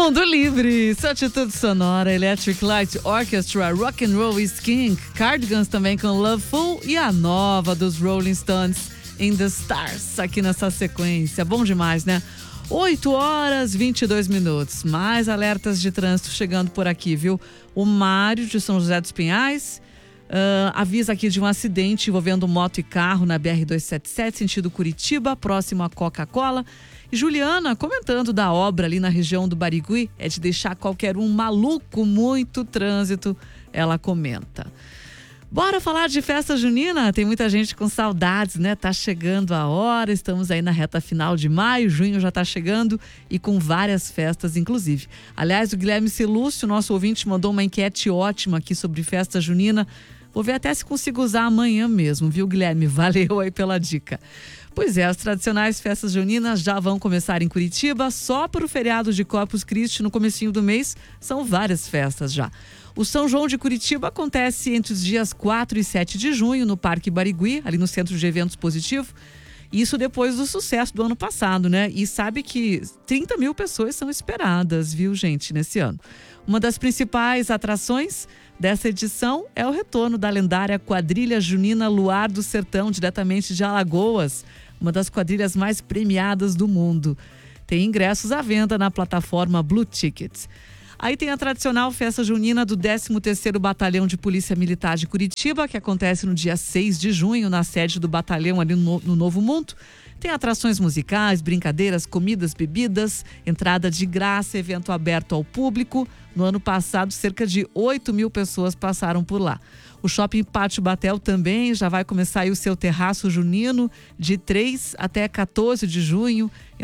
Mundo Livre, sua atitude sonora, Electric Light Orchestra, Rock and Roll is King, Cardigans também com Loveful e a nova dos Rolling Stones, In the Stars, aqui nessa sequência. Bom demais, né? 8h22. Mais alertas de trânsito chegando por aqui, viu? O Mário de São José dos Pinhais avisa aqui de um acidente envolvendo moto e carro na BR-277, sentido Curitiba, próximo à Coca-Cola. E Juliana comentando da obra ali na região do Barigui, é de deixar qualquer um maluco, muito trânsito, ela comenta. Bora falar de festa junina? Tem muita gente com saudades, né? Tá chegando a hora, estamos aí na reta final de maio, junho já tá chegando e com várias festas, inclusive. Aliás, o Guilherme Celúcio, nosso ouvinte, mandou uma enquete ótima aqui sobre festa junina. Vou ver até se consigo usar amanhã mesmo, viu, Guilherme? Valeu aí pela dica. Pois é, as tradicionais festas juninas já vão começar em Curitiba. Só para o feriado de Corpus Christi, no comecinho do mês, são várias festas já. O São João de Curitiba acontece entre os dias 4 e 7 de junho, no Parque Barigui, ali no Centro de Eventos Positivo. Isso depois do sucesso do ano passado, né? E sabe que 30 mil pessoas são esperadas, viu, gente, nesse ano. Uma das principais atrações dessa edição é o retorno da lendária quadrilha junina Luar do Sertão, diretamente de Alagoas, uma das quadrilhas mais premiadas do mundo. Tem ingressos à venda na plataforma Blue Tickets. Aí tem a tradicional festa junina do 13º Batalhão de Polícia Militar de Curitiba, que acontece no dia 6 de junho, na sede do batalhão ali no Novo Mundo. Tem atrações musicais, brincadeiras, comidas, bebidas, entrada de graça, evento aberto ao público. No ano passado, cerca de 8 mil pessoas passaram por lá. O Shopping Pátio Batel também já vai começar aí o seu terraço junino de 3 até 14 de junho.